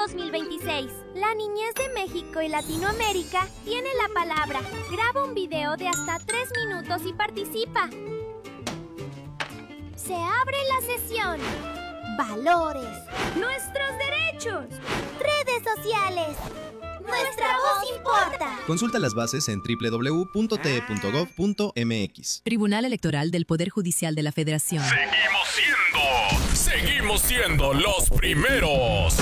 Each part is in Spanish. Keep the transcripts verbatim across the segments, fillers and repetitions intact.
dos mil veintiséis. La niñez de México y Latinoamérica tiene la palabra. Graba un video de hasta tres minutos y participa. Se abre la sesión. Valores. Nuestros derechos. Redes sociales. Nuestra voz importa. Consulta las bases en doble u doble u doble u punto t e punto gov punto m x. Tribunal Electoral del Poder Judicial de la Federación. Seguimos siendo, seguimos siendo los primeros.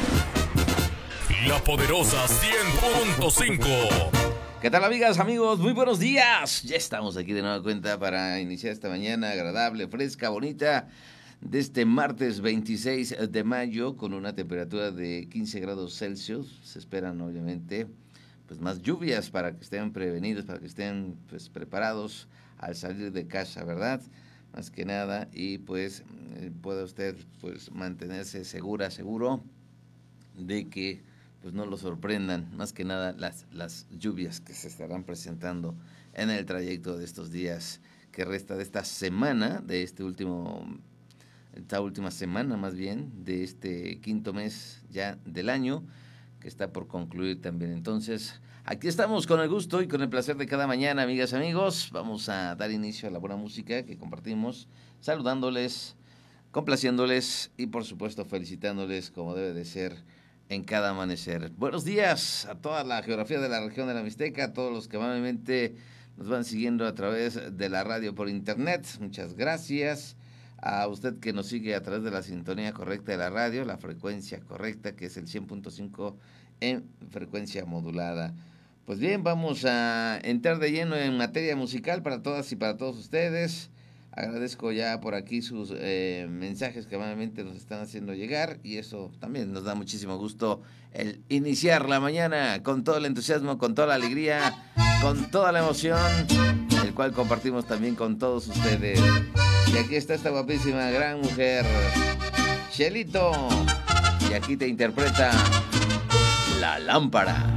La poderosa cien punto cinco. ¿Qué tal, amigas, amigos? Muy buenos días. Ya estamos aquí de nueva cuenta para iniciar esta mañana agradable, fresca, bonita, de este martes veintiséis de mayo, con una temperatura de quince grados Celsius. Se esperan, obviamente, pues más lluvias para que estén prevenidos, para que estén pues preparados al salir de casa, ¿verdad? Más que nada, y pues eh, pueda usted pues mantenerse segura, seguro de que pues no lo sorprendan, más que nada las, las lluvias que se estarán presentando en el trayecto de estos días que resta de esta semana, de este último, esta última semana más bien, de este quinto mes ya del año, que está por concluir también. Entonces, aquí estamos con el gusto y con el placer de cada mañana, amigas y amigos. Vamos a dar inicio a la buena música que compartimos, saludándoles, complaciéndoles y por supuesto felicitándoles como debe de ser en cada amanecer. Buenos días a toda la geografía de la región de la Mixteca, a todos los que amablemente nos van siguiendo a través de la radio por internet. Muchas gracias. A usted que nos sigue a través de la sintonía correcta de la radio, la frecuencia correcta, que es el cien punto cinco en frecuencia modulada. Pues bien, vamos a entrar de lleno en materia musical para todas y para todos ustedes. Agradezco ya por aquí sus eh, mensajes que amablemente nos están haciendo llegar, y eso también nos da muchísimo gusto el iniciar la mañana con todo el entusiasmo, con toda la alegría, con toda la emoción, el cual compartimos también con todos ustedes. Y aquí está esta guapísima gran mujer, Chelito, y aquí te interpreta La Lámpara.